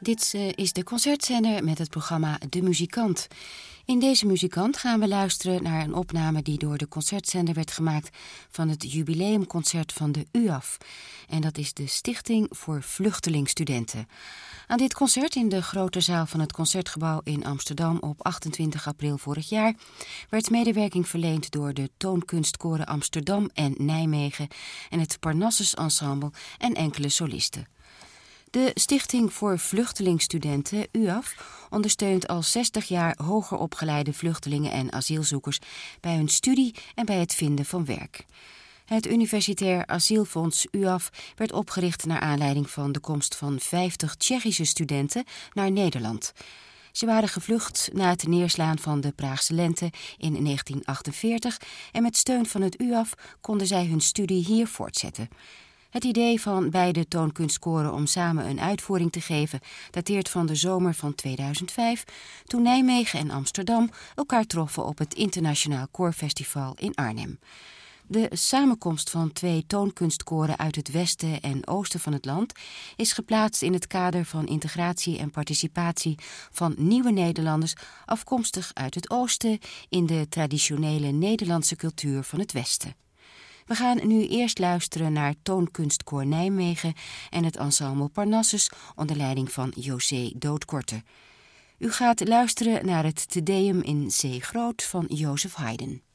Dit is de concertzender met het programma De Muzikant. In deze Muzikant gaan we luisteren naar een opname die door de concertzender werd gemaakt van het jubileumconcert van de UAF. En dat is de Stichting voor Vluchtelingstudenten. Aan dit concert in de grote zaal van het Concertgebouw in Amsterdam op 28 april vorig jaar werd medewerking verleend door de Toonkunstkoren Amsterdam en Nijmegen en het Parnassus Ensemble en enkele solisten. De Stichting voor Vluchtelingstudenten, UAF, ondersteunt al 60 jaar hoger opgeleide vluchtelingen en asielzoekers bij hun studie en bij het vinden van werk. Het Universitair Asielfonds UAF werd opgericht naar aanleiding van de komst van 50 Tsjechische studenten naar Nederland. Ze waren gevlucht na het neerslaan van de Praagse lente in 1948 en met steun van het UAF konden zij hun studie hier voortzetten. Het idee van beide toonkunstkoren om samen een uitvoering te geven dateert van de zomer van 2005, toen Nijmegen en Amsterdam elkaar troffen op het Internationaal Koorfestival in Arnhem. De samenkomst van twee toonkunstkoren uit het westen en oosten van het land is geplaatst in het kader van integratie en participatie van nieuwe Nederlanders afkomstig uit het oosten in de traditionele Nederlandse cultuur van het westen. We gaan nu eerst luisteren naar Toonkunstkoor Nijmegen en het ensemble Parnassus onder leiding van José Doodkorte. U gaat luisteren naar het Te Deum in C groot van Joseph Haydn.